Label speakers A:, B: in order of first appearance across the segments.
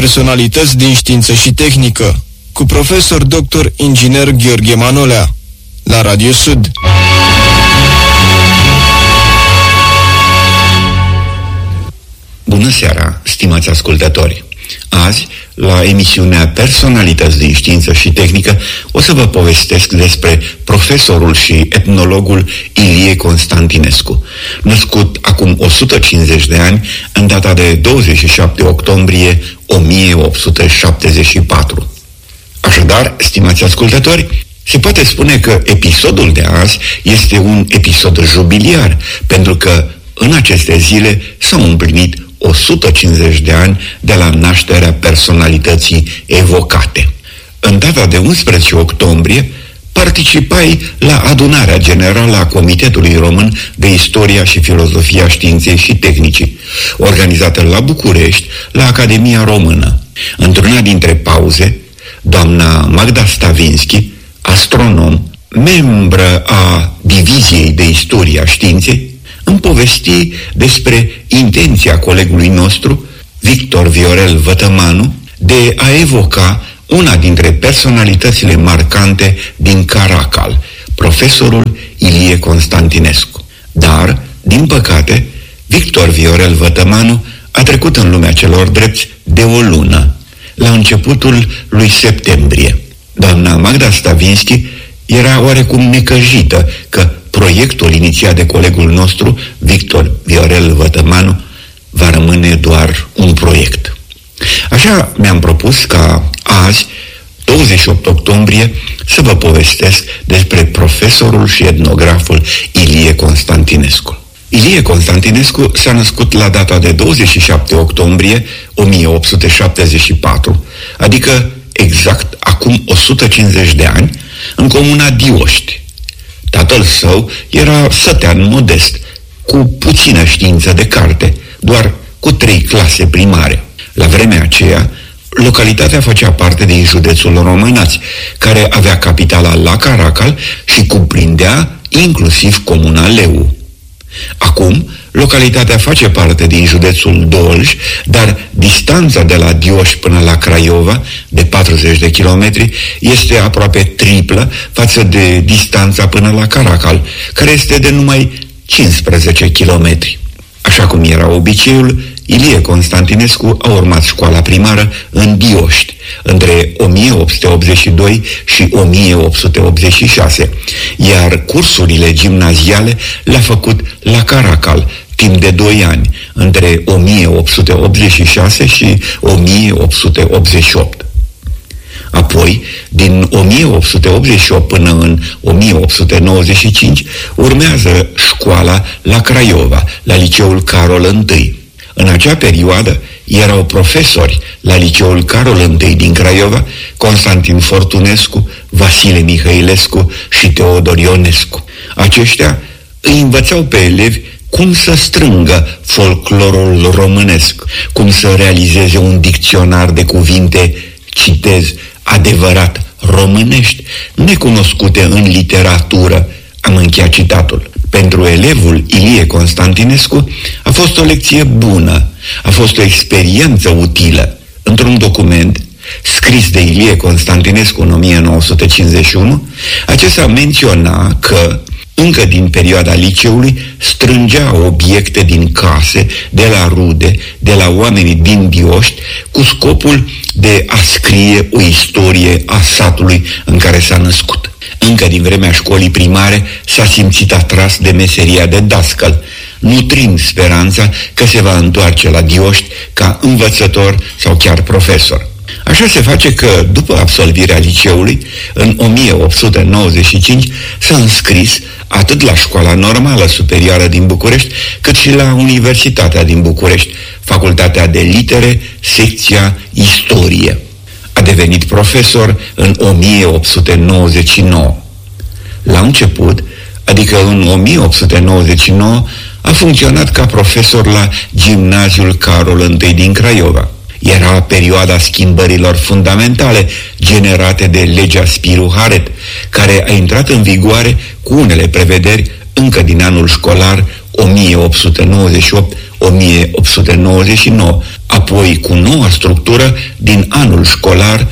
A: personalități din știință și tehnică, cu profesor dr. inginer Gheorghe Manolea, la Radio Sud.
B: Bună seara, stimați ascultători! Azi, la emisiunea Personalități din știință și tehnică, o să vă povestesc despre profesorul și etnologul Ilie Constantinescu, născut acum 150 de ani, în data de 27 octombrie 1874. Așadar, stimați ascultători, se poate spune că episodul de azi este un episod jubiliar, pentru că în aceste zile s-au împlinit 150 de ani de la nașterea personalității evocate. În data de 11 octombrie participai la adunarea generală a Comitetului Român de Istoria și Filozofia Științei și Tehnicii, organizată la București, la Academia Română. Într-una dintre pauze, doamna Magda Stavinski, astronom, membră a Diviziei de Istoria Științei, îmi povesti despre intenția colegului nostru, Victor Viorel Vătămanu, de a evoca una dintre personalitățile marcante din Caracal, profesorul Ilie Constantinescu. Dar, din păcate, Victor Viorel Vătămanu a trecut în lumea celor drepți de o lună, la începutul lui septembrie. Doamna Magda Stavinski era oarecum necăjită că proiectul inițiat de colegul nostru, Victor Viorel Vătămanu, va rămâne doar un proiect. Așa mi-am propus ca azi, 28 octombrie, să vă povestesc despre profesorul și etnograful Ilie Constantinescu. Ilie Constantinescu s-a născut la data de 27 octombrie 1874, adică exact acum 150 de ani, în comuna Dioști. Tatăl său era sătean modest, cu puțină știință de carte, doar cu 3 clase primare. La vremea aceea, localitatea făcea parte din județul Românați, care avea capitala la Caracal și cuprindea inclusiv comuna Leu. Acum, localitatea face parte din județul Dolj, dar distanța de la Dioș până la Craiova, de 40 de kilometri, este aproape triplă față de distanța până la Caracal, care este de numai 15 kilometri. Așa cum era obiceiul, Ilie Constantinescu a urmat școala primară în Dioști, între 1882 și 1886, iar cursurile gimnaziale le-a făcut la Caracal, timp de 2 ani, între 1886 și 1888. Apoi, din 1888 până în 1895, urmează școala la Craiova, la Liceul Carol I. În acea perioadă erau profesori la Liceul Carol I din Craiova Constantin Fortunescu, Vasile Mihailescu și Teodor Ionescu. Aceștia îi învățau pe elevi cum să strângă folclorul românesc, cum să realizeze un dicționar de cuvinte, citez, adevărat românești, necunoscute în literatură, am încheiat citatul. Pentru elevul Ilie Constantinescu a fost o lecție bună, a fost o experiență utilă. Într-un document scris de Ilie Constantinescu în 1951, acesta menționa că încă din perioada liceului strângea obiecte din case, de la rude, de la oamenii din Dioști, cu scopul de a scrie o istorie a satului în care s-a născut. Încă din vremea școlii primare s-a simțit atras de meseria de dascăl, nutrind speranța că se va întoarce la Dioști ca învățător sau chiar profesor. Așa se face că, după absolvirea liceului, în 1895 s-a înscris atât la Școala Normală Superioară din București, cât și la Universitatea din București, Facultatea de Litere, secția Istorie. A devenit profesor în 1899. La început, adică în 1899, a funcționat ca profesor la Gimnaziul Carol I din Craiova. Era perioada schimbărilor fundamentale generate de legea Spiru-Haret, care a intrat în vigoare cu unele prevederi încă din anul școlar 1898-1899, apoi cu noua structură din anul școlar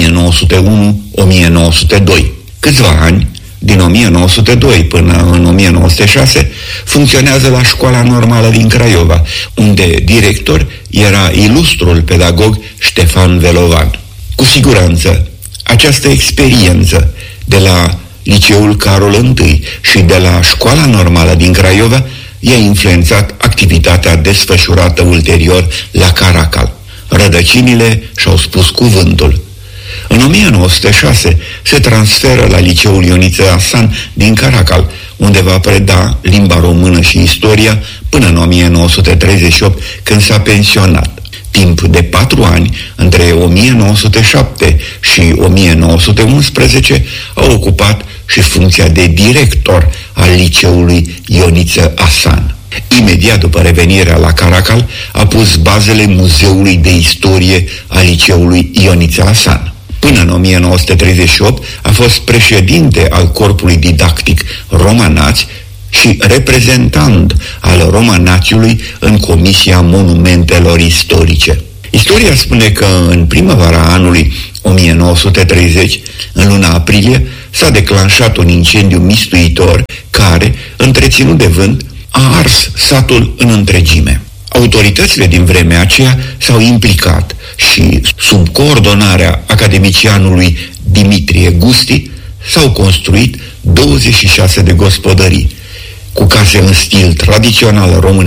B: 1901-1902. Câțiva ani, din 1902 până în 1906, funcționează la Școala Normală din Craiova, unde director era ilustrul pedagog Ștefan Velovan. Cu siguranță, această experiență de la Liceul Carol I și de la Școala Normală din Craiova i-a influențat activitatea desfășurată ulterior la Caracal. Rădăcinile și-au spus cuvântul. În 1906 se transferă la Liceul Ioniță Asan din Caracal, unde va preda limba română și istoria până în 1938, când s-a pensionat. Timp de 4 ani, între 1907 și 1911, a ocupat și funcția de director al Liceului Ioniță Asan. Imediat după revenirea la Caracal, a pus bazele Muzeului de Istorie al Liceului Ioniță Asan. Până în 1938 a fost președinte al Corpului Didactic Romanați și reprezentant al Romanațiului în Comisia Monumentelor Istorice. Istoria spune că în primăvara anului 1930, în luna aprilie, s-a declanșat un incendiu mistuitor care, întreținut de vânt, a ars satul în întregime. Autoritățile din vremea aceea s-au implicat și, sub coordonarea academicianului Dimitrie Gusti, s-au construit 26 de gospodării, cu case în stil tradițional român